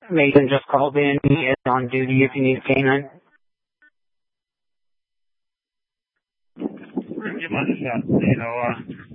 Mason just called in. He is on duty if you need a canine. Give him a shot.